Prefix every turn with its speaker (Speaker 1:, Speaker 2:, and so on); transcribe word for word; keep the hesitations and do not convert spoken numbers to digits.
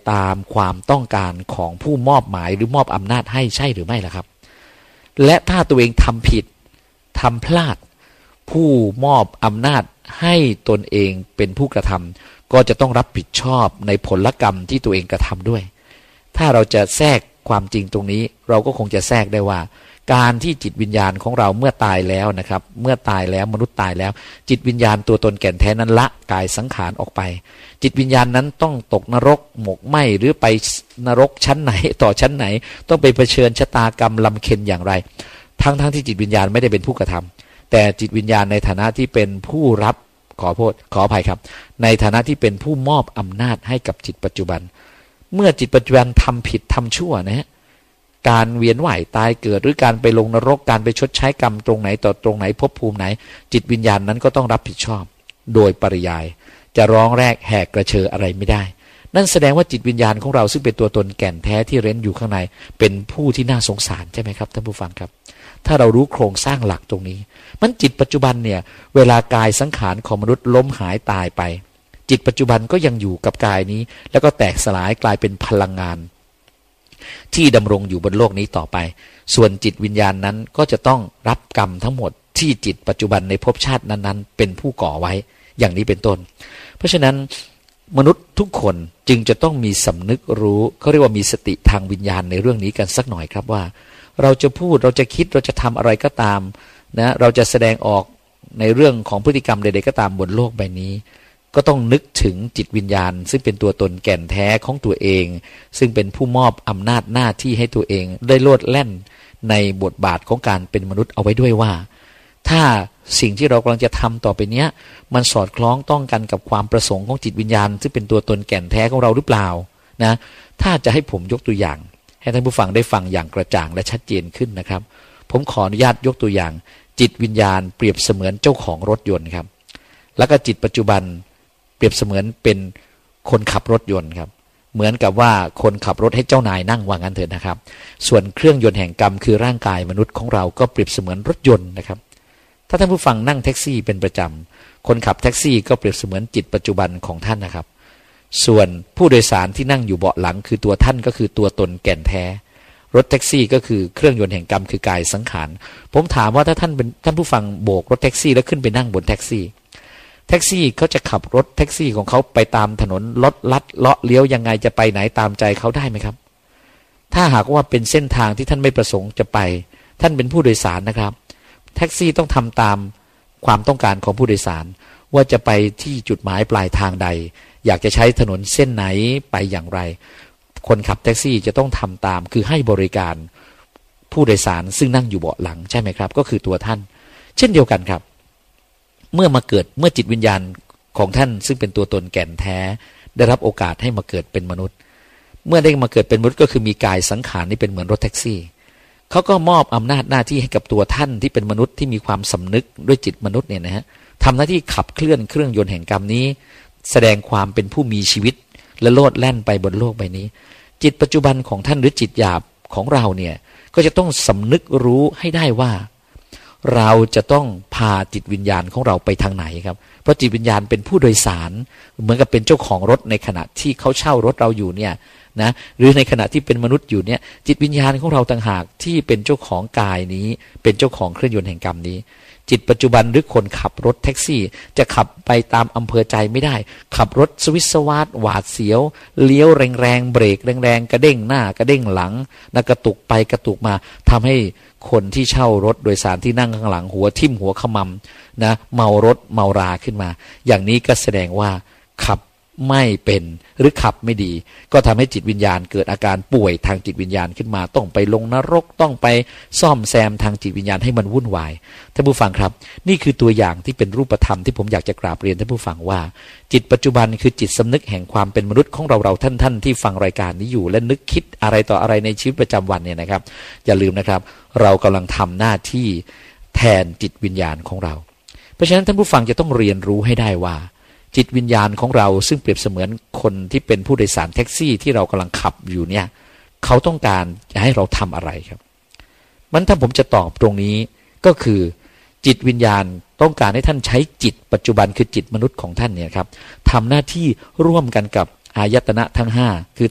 Speaker 1: ตามความต้องการของผู้มอบหมายหรือมอบอำนาจให้ใช่หรือไม่ล่ะครับและถ้าตัวเองทำผิดทำพลาดผู้มอบอำนาจให้ตนเองเป็นผู้กระทำก็จะต้องรับผิดชอบในผลกรรมที่ตัวเองกระทำด้วยถ้าเราจะแทรกความจริงตรงนี้เราก็คงจะแทรกได้ว่าการที่จิตวิญญาณของเราเมื่อตายแล้วนะครับเมื่อตายแล้วมนุษย์ตายแล้วจิตวิญญาณตัวตนแก่นแท้นั้นละกายสังขารออกไปจิตวิญญาณนั้นต้องตกนรกหมกไหมหรือไปนรกชั้นไหนต่อชั้นไหนต้องไปเผชิญชะตากรรมลำเค็ญอย่างไรทั้งทั้งที่จิตวิญญาณไม่ได้เป็นผู้กระทำแต่จิตวิญญาณในฐานะที่เป็นผู้รับขอโทษขออภัยครับในฐานะที่เป็นผู้มอบอำนาจให้กับจิตปัจจุบันเมื่อจิตปัจจุบันทำผิดทำชั่วนะฮะการเวียนว่ายตายเกิดหรือการไปลงนรกการไปชดใช้กรรมตรงไหนต่อตรงไหนภพภูมิไหนจิตวิญญาณนั้นก็ต้องรับผิดชอบโดยปริยายจะร้องแรกแหกกระเชออะไรไม่ได้นั่นแสดงว่าจิตวิญญาณของเราซึ่งเป็นตัวตนแก่นแท้ที่เร้นอยู่ข้างในเป็นผู้ที่น่าสงสารใช่ไหมครับท่านผู้ฟังครับถ้าเรารู้โครงสร้างหลักตรงนี้มันจิตปัจจุบันเนี่ยเวลากายสังขารของมนุษย์ล้มหายตายไปจิตปัจจุบันก็ยังอยู่กับกายนี้แล้วก็แตกสลายกลายเป็นพลังงานที่ดำรงอยู่บนโลกนี้ต่อไปส่วนจิตวิญญาณนั้นก็จะต้องรับกรรมทั้งหมดที่จิตปัจจุบันในภพชาตินั้นๆเป็นผู้ก่อไว้อย่างนี้เป็นต้นเพราะฉะนั้นมนุษย์ทุกคนจึงจะต้องมีสำนึกรู้เขาเรียกว่ามีสติทางวิญญาณในเรื่องนี้กันสักหน่อยครับว่าเราจะพูดเราจะคิดเราจะทำอะไรก็ตามนะเราจะแสดงออกในเรื่องของพฤติกรรมใดๆก็ตามบนโลกใบนี้ก็ต้องนึกถึงจิตวิญญาณซึ่งเป็นตัวตนแก่นแท้ของตัวเองซึ่งเป็นผู้มอบอำนาจหน้าที่ให้ตัวเองได้โลดแล่นในบทบาทของการเป็นมนุษย์เอาไว้ด้วยว่าถ้าสิ่งที่เรากำลังจะทำต่อไปเนี้ยมันสอดคล้องต้องกันกับความประสงค์ของจิตวิญญาณซึ่งเป็นตัวตนแก่นแท้ของเราหรือเปล่านะถ้าจะให้ผมยกตัวอย่างให้ท่านผู้ฟังได้ฟังอย่างกระจ่างและชัดเจนขึ้นนะครับผมขออนุญาตยกตัวอย่างจิตวิญญาณเปรียบเสมือนเจ้าของรถยนต์ครับแล้วก็จิตปัจจุบันเปรียบเสมือนเป็นคนขับรถยนต์ครับเหมือนกับว่าคนขับรถให้เจ้านายนั่งว่างั้นเถอะนะครับส่วนเครื่องยนต์แห่งกรรมคือร่างกายมนุษย์ของเราก็เปรียบเสมือนรถยนต์นะครับถ้าท่านผู้ฟังนั่งแท็กซี่เป็นประจำคนขับแท็กซี่ก็เปรียบเสมือนจิตปัจจุบันของท่านนะครับส่วนผู้โดยสารที่นั่งอยู่เบาะหลังคือตัวท่านก็คือตัวตนแก่นแท้รถแท็กซี่ก็คือเครื่องยนต์แห่งกรรมคือกายสังขารผมถามว่าถ้าท่านเป็นท่านผู้ฟังโบกรถแท็กซี่แล้วขึ้นไปนั่งบนแท็กซี่แท็กซี่เขาจะขับรถแท็กซี่ของเขาไปตามถนนลดลัดเลาะเลี้ยวยังไงจะไปไหนตามใจเขาได้ไหมครับถ้าหากว่าเป็นเส้นทางที่ท่านไม่ประสงค์จะไปท่านเป็นผู้โดยสารนะครับแท็กซี่ต้องทำตามความต้องการของผู้โดยสารว่าจะไปที่จุดหมายปลายทางใดอยากจะใช้ถนนเส้นไหนไปอย่างไรคนขับแท็กซี่จะต้องทำตามคือให้บริการผู้โดยสารซึ่งนั่งอยู่เบาะหลังใช่ไหมครับก็คือตัวท่านเช่นเดียวกันครับเมื่อมาเกิดเมื่อจิตวิญญาณของท่านซึ่งเป็นตัวตนแก่นแท้ได้รับโอกาสให้มาเกิดเป็นมนุษย์เมื่อได้มาเกิดเป็นมนุษย์ก็คือมีกายสังขารนี่เป็นเหมือนรถแท็กซี่เขาก็มอบอำนาจหน้าที่ให้กับตัวท่านที่เป็นมนุษย์ที่มีความสำนึกด้วยจิตมนุษย์เนี่ยนะฮะทำหน้าที่ขับเคลื่อนเครื่องยนต์แห่งกรรมนี้แสดงความเป็นผู้มีชีวิตและโลดแล่นไปบนโลกใบนี้จิตปัจจุบันของท่านหรือจิตหยาบของเราเนี่ยก็จะต้องสำนึกรู้ให้ได้ว่าเราจะต้องพาจิตวิญญาณของเราไปทางไหนครับเพราะจิตวิญญาณเป็นผู้โดยสารเหมือนกับเป็นเจ้าของรถในขณะที่เขาเช่ารถเราอยู่เนี่ยนะหรือในขณะที่เป็นมนุษย์อยู่เนี่ยจิตวิญญาณของเราต่างหากที่เป็นเจ้าของกายนี้เป็นเจ้าของเครื่องยนต์แห่งกรรมนี้จิตปัจจุบันหรือคนขับรถแท็กซี่จะขับไปตามอำเภอใจไม่ได้ขับรถสวิสสวาทหวาดเสียวเลี้ยวแรงๆเบรกแรงๆกระเด้งหน้ากระเด้งหลังนะกระตุกไปกระตุกมาทำให้คนที่เช่ารถโดยสารที่นั่งข้างหลังหัวทิ่มหัวขมำนะเมารถเมาราขึ้นมาอย่างนี้ก็แสดงว่าขับไม่เป็นหรือขับไม่ดีก็ทำให้จิตวิญญาณเกิดอาการป่วยทางจิตวิญญาณขึ้นมาต้องไปลงนรกต้องไปซ่อมแซมทางจิตวิญญาณให้มันวุ่นวายท่านผู้ฟังครับนี่คือตัวอย่างที่เป็นรูปธรรมที่ผมอยากจะกราบเรียนท่านผู้ฟังว่าจิตปัจจุบันคือจิตสำนึกแห่งความเป็นมนุษย์ของเราเราท่านท่านที่ฟังรายการนี้อยู่และนึกคิดอะไรต่ออะไรในชีวิตประจำวันเนี่ยนะครับอย่าลืมนะครับเรากำลังทำหน้าที่แทนจิตวิญญาณของเราเพราะฉะนั้นท่านผู้ฟังจะต้องเรียนรู้ให้ได้ว่าจิตวิญญาณของเราซึ่งเปรียบเสมือนคนที่เป็นผู้โดยสารแท็กซี่ที่เรากำลังขับอยู่เนี่ยเขาต้องการจะให้เราทำอะไรครับมันถ้าผมจะตอบตรงนี้ก็คือจิตวิญญาณต้องการให้ท่านใช้จิตปัจจุบันคือจิตมนุษย์ของท่านเนี่ยครับทำหน้าที่ร่วมกันกับอายตนะทั้งห้าคือ